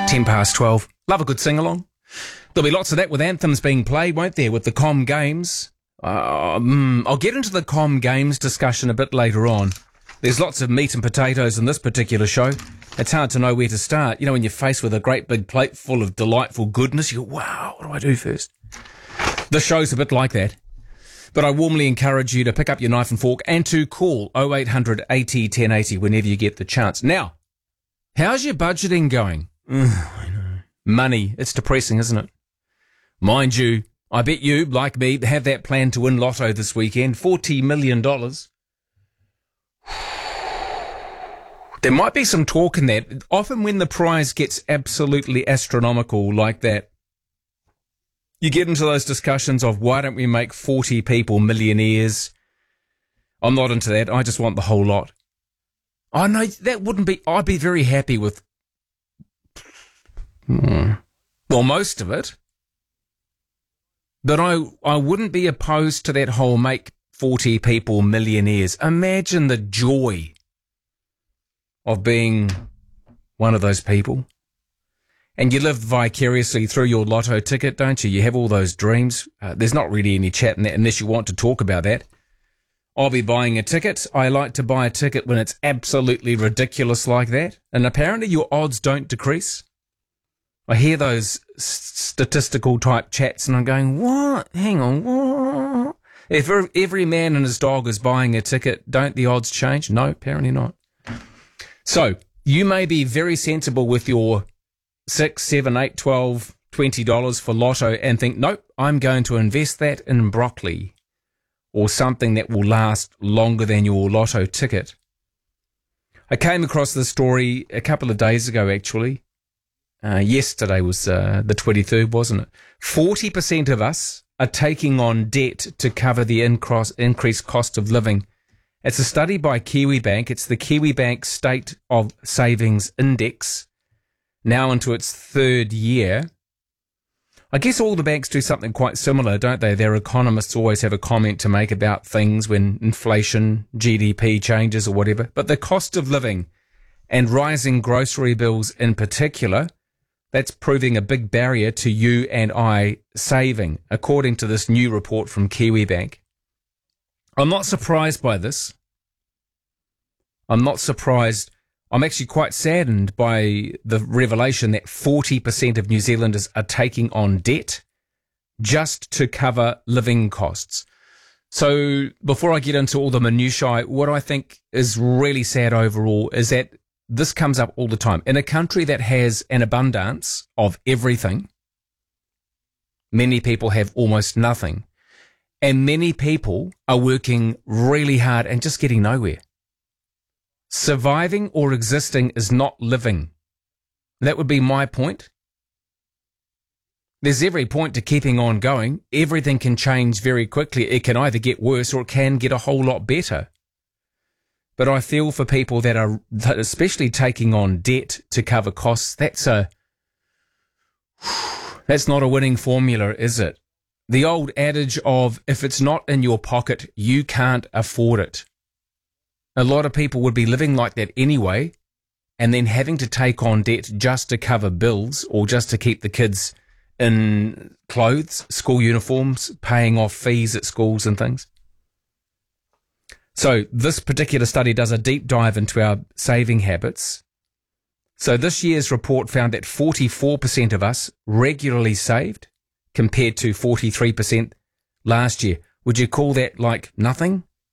10 past 12. Love a good sing-along. There'll be lots of that with anthems being played, won't there, with the Com Games. I'll get into the Com Games discussion a bit later on. There's lots of meat and potatoes in this particular show. It's hard to know where to start. You know, when you're faced with a great big plate full of delightful goodness, you go, wow, what do I do first? The show's a bit like that. But I warmly encourage you to pick up your knife and fork and to call 0800 80 1080 whenever you get the chance. Now, how's your budgeting going? I know. Money. It's depressing, isn't it? Mind you, I bet you, like me, have that plan to win Lotto this weekend. $40 million. There might be some talk in that. Often when the prize gets absolutely astronomical like that, you get into those discussions of why don't we make 40 people millionaires? I'm not into that. I just want the whole lot. I know that wouldn't be, I'd be very happy with, well, most of it. But I wouldn't be opposed to that whole make 40 people millionaires. Imagine the joy of being one of those people. And you live vicariously through your Lotto ticket, don't you? You have all those dreams. There's not really any chat in that unless you want to talk about that. I'll be buying a ticket. I like to buy a ticket when it's absolutely ridiculous like that. And apparently your odds don't decrease. I hear those statistical type chats and I'm going, what? Hang on, what? If every man and his dog is buying a ticket, don't the odds change? No, apparently not. So you may be very sensible with your $6, $7, $8, $12, $20 for Lotto and think, nope, I'm going to invest that in broccoli or something that will last longer than your Lotto ticket. I came across this story a couple of days ago, actually. Yesterday was the 23rd, wasn't it? 40% of us are taking on debt to cover the increased cost of living. It's a study by Kiwibank. It's the Kiwibank State of Savings Index, now into its third year. I guess all the banks do something quite similar, don't they? Their economists always have a comment to make about things when inflation, GDP changes or whatever. But the cost of living and rising grocery bills in particular, that's proving a big barrier to you and I saving, according to this new report from Kiwibank. I'm not surprised by this. I'm not surprised. I'm actually quite saddened by the revelation that 40% of New Zealanders are taking on debt just to cover living costs. So before I get into all the minutiae, what I think is really sad overall is that this comes up all the time. In a country that has an abundance of everything, many people have almost nothing. And many people are working really hard and just getting nowhere. Surviving or existing is not living. That would be my point. There's every point to keeping on going. Everything can change very quickly. It can either get worse or it can get a whole lot better. But I feel for people that are especially taking on debt to cover costs, that's not a winning formula, is it? The old adage of, if it's not in your pocket, you can't afford it. A lot of people would be living like that anyway, and then having to take on debt just to cover bills or just to keep the kids in clothes, school uniforms, paying off fees at schools and things. So this particular study does a deep dive into our saving habits. So this year's report found that 44% of us regularly saved, compared to 43% last year. Would you call that like nothing?